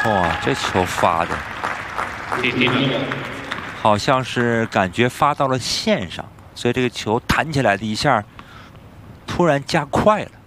哇，这球发的，好像是感觉发到了线上，所以这个球弹起来的一下突然加快了。